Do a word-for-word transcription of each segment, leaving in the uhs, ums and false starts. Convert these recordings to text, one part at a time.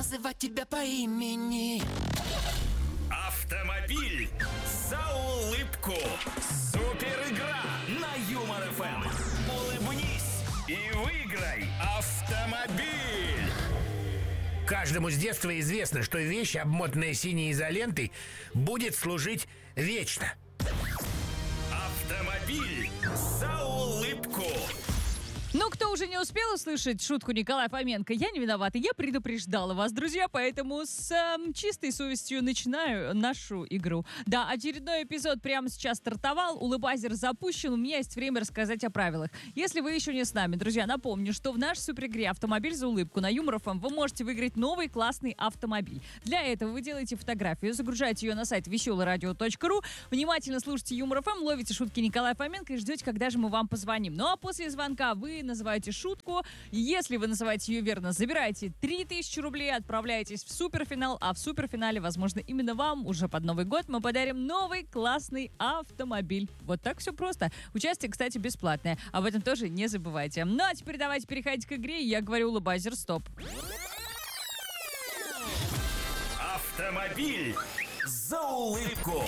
называть тебя по имени. Автомобиль за улыбку. Супер игра на Юмор эф эм. Улыбнись и выиграй автомобиль. Каждому с детства известно, что вещь, обмотанная синей изолентой, будет служить вечно. Автомобиль за улыбку. Ну, кто уже не успел услышать шутку Николая Фоменко, я не виновата, я предупреждала вас, друзья, поэтому с э, чистой совестью начинаю нашу игру. Да, очередной эпизод прямо сейчас стартовал, улыбайзер запущен, у меня есть время рассказать о правилах. Если вы еще не с нами, друзья, напомню, что в нашей суперигре «Автомобиль за улыбку» на Юмор эф эм вы можете выиграть новый классный автомобиль. Для этого вы делаете фотографию, загружаете ее на сайт веселое радио точка ру, внимательно слушайте Юмор эф эм, ловите шутки Николая Фоменко и ждете, когда же мы вам позвоним. Ну а после звонка вы называете шутку. Если вы называете ее верно, забираете три тысячи рублей, отправляетесь в суперфинал, а в суперфинале, возможно, именно вам уже под Новый год мы подарим новый классный автомобиль. Вот так все просто. Участие, кстати, бесплатное. Об этом тоже не забывайте. Ну а теперь давайте переходить к игре. Я говорю улыбайзер, стоп. Автомобиль за улыбку.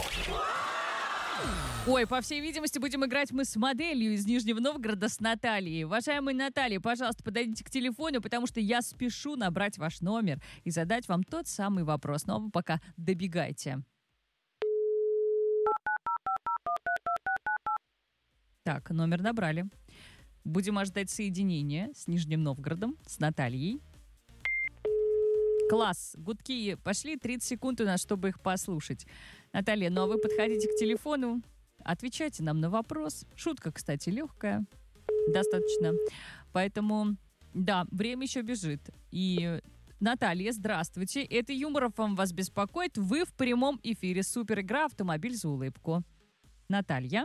Ой, по всей видимости, будем играть мы с моделью из Нижнего Новгорода, с Натальей. Уважаемая Наталья, пожалуйста, подойдите к телефону, потому что я спешу набрать ваш номер и задать вам тот самый вопрос. Но вы пока добегайте. Так, номер набрали. Будем ожидать соединения с Нижним Новгородом, с Натальей. Класс, гудки пошли, тридцать секунд у нас, чтобы их послушать. Наталья, ну а вы подходите к телефону, отвечайте нам на вопрос. Шутка, кстати, легкая, достаточно. Поэтому, да, время еще бежит. И, Наталья, здравствуйте. Это Юмор эф эм вас беспокоит. Вы в прямом эфире. Супер игра «Автомобиль за улыбку». Наталья?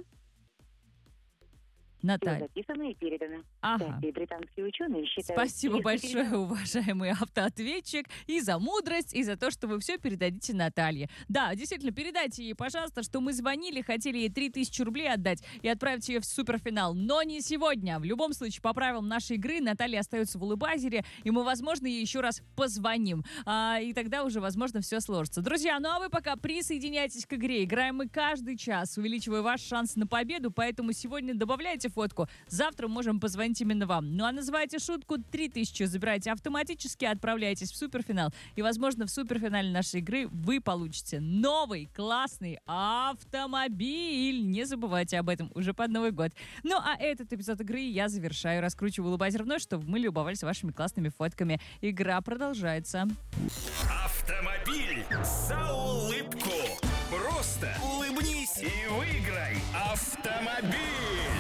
Наталья. Записано и передано. Ага. Кстати, британские ученые считают... Спасибо большое, уважаемый автоответчик, и за мудрость, и за то, что вы все передадите Наталье. Да, действительно, передайте ей, пожалуйста, что мы звонили, хотели ей три тысячи рублей отдать и отправить ее в суперфинал. Но не сегодня. В любом случае, по правилам нашей игры, Наталья остается в улыбайзере, и мы, возможно, ей еще раз позвоним. А, и тогда уже, возможно, все сложится. Друзья, ну а вы пока присоединяйтесь к игре. Играем мы каждый час, увеличивая ваш шанс на победу, поэтому сегодня добавляйте фотку. Завтра можем позвонить именно вам. Ну а называйте шутку, три тысячи забирайте автоматически, отправляйтесь в суперфинал. И, возможно, в суперфинале нашей игры вы получите новый классный автомобиль. Не забывайте об этом уже под Новый год. Ну а этот эпизод игры я завершаю. Раскручиваю улыбайзер вновь, чтобы мы любовались вашими классными фотками. Игра продолжается. Автомобиль за улыбку. Просто улыбнись и выиграй автомобиль.